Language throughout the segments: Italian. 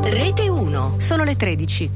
Rete 1. Sono le 13.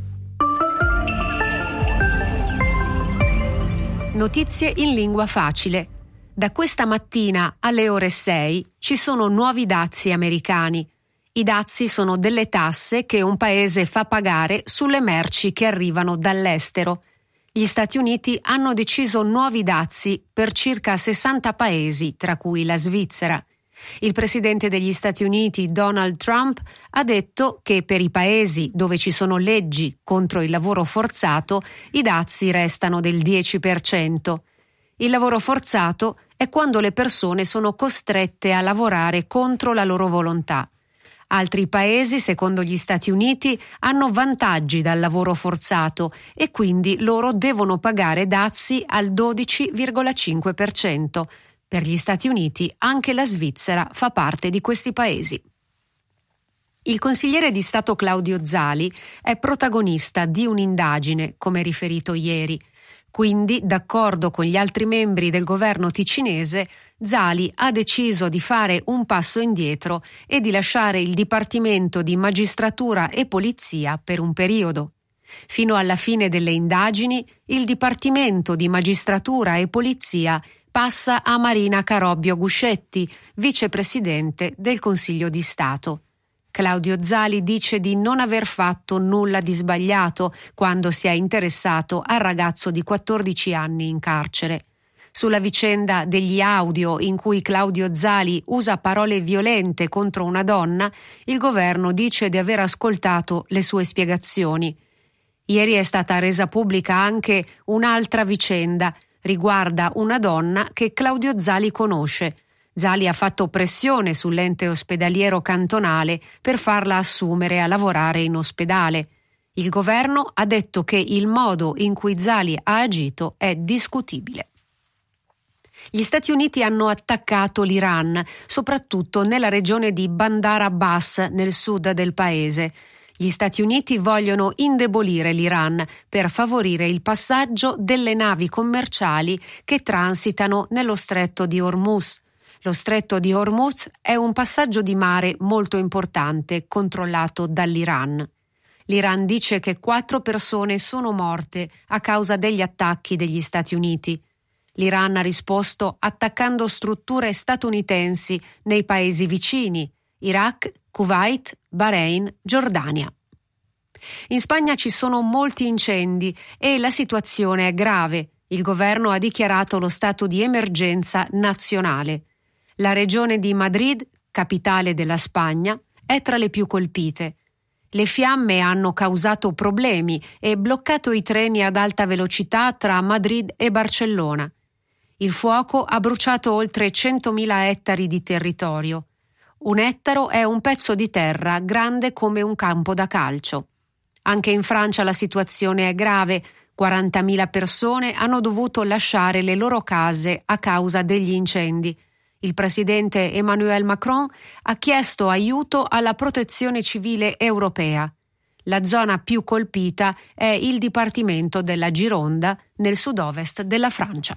Notizie in lingua facile. Da questa mattina alle ore 6 ci sono nuovi dazi americani. I dazi sono delle tasse che un paese fa pagare sulle merci che arrivano dall'estero. Gli Stati Uniti hanno deciso nuovi dazi per circa 60 paesi, tra cui la Svizzera. Il presidente degli Stati Uniti, Donald Trump, ha detto che per i paesi dove ci sono leggi contro il lavoro forzato, i dazi restano del 10%. Il lavoro forzato è quando le persone sono costrette a lavorare contro la loro volontà. Altri paesi, secondo gli Stati Uniti, hanno vantaggi dal lavoro forzato e quindi loro devono pagare dazi al 12,5%. Per gli Stati Uniti anche la Svizzera fa parte di questi paesi. Il consigliere di Stato Claudio Zali è protagonista di un'indagine, come riferito ieri. Quindi, d'accordo con gli altri membri del governo ticinese, Zali ha deciso di fare un passo indietro e di lasciare il Dipartimento di Magistratura e Polizia per un periodo. Fino alla fine delle indagini, il Dipartimento di Magistratura e Polizia passa a Marina Carobbio Guscetti, vicepresidente del Consiglio di Stato. Claudio Zali dice di non aver fatto nulla di sbagliato quando si è interessato al ragazzo di 14 anni in carcere. Sulla vicenda degli audio in cui Claudio Zali usa parole violente contro una donna, il governo dice di aver ascoltato le sue spiegazioni. Ieri è stata resa pubblica anche un'altra vicenda. Riguarda una donna che Claudio Zali conosce. Zali ha fatto pressione sull'ente ospedaliero cantonale per farla assumere a lavorare in ospedale. Il governo ha detto che il modo in cui Zali ha agito è discutibile. Gli Stati Uniti hanno attaccato l'Iran, soprattutto nella regione di Bandar Abbas, nel sud del paese. Gli Stati Uniti vogliono indebolire l'Iran per favorire il passaggio delle navi commerciali che transitano nello stretto di Hormuz. Lo stretto di Hormuz è un passaggio di mare molto importante controllato dall'Iran. L'Iran dice che 4 persone sono morte a causa degli attacchi degli Stati Uniti. L'Iran ha risposto attaccando strutture statunitensi nei paesi vicini, Iraq, Kuwait, Bahrain, Giordania. In Spagna ci sono molti incendi e la situazione è grave. Il governo ha dichiarato lo stato di emergenza nazionale. La regione di Madrid, capitale della Spagna, è tra le più colpite. Le fiamme hanno causato problemi e bloccato i treni ad alta velocità tra Madrid e Barcellona. Il fuoco ha bruciato oltre 100.000 ettari di territorio. Un ettaro è un pezzo di terra grande come un campo da calcio. Anche in Francia la situazione è grave. 40.000 persone hanno dovuto lasciare le loro case a causa degli incendi. Il presidente Emmanuel Macron ha chiesto aiuto alla Protezione Civile europea. La zona più colpita è il dipartimento della Gironda, nel sud-ovest della Francia.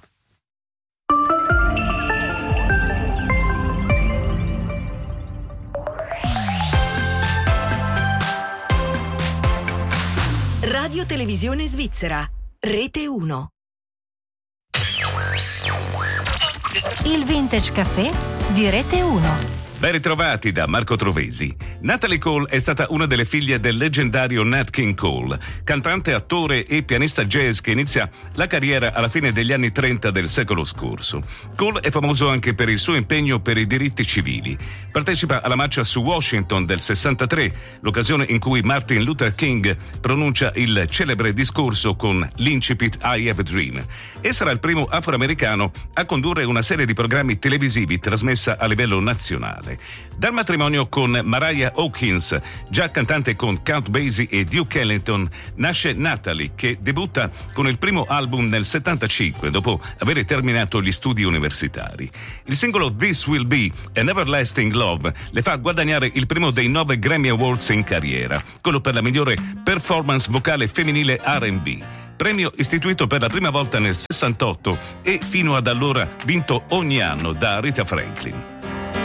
Radio Televisione Svizzera, Rete 1. Il Vintage Café di Rete 1. Ben ritrovati da Marco Trovesi. Natalie Cole è stata una delle figlie del leggendario Nat King Cole, cantante, attore e pianista jazz che inizia la carriera alla fine degli anni 30 del secolo scorso. Cole è famoso anche per il suo impegno per i diritti civili. Partecipa alla marcia su Washington del 63, l'occasione in cui Martin Luther King pronuncia il celebre discorso con l'incipit I Have a Dream, e sarà il primo afroamericano a condurre una serie di programmi televisivi trasmessa a livello nazionale. Dal matrimonio con Mariah Hawkins, già cantante con Count Basie e Duke Ellington, nasce Natalie, che debutta con il primo album nel 75 dopo aver terminato gli studi universitari. Il singolo This Will Be an Everlasting Love le fa guadagnare il primo dei 9 Grammy Awards in carriera, quello per la migliore performance vocale femminile R&B. Premio istituito per la prima volta nel 68 e fino ad allora vinto ogni anno da Aretha Franklin.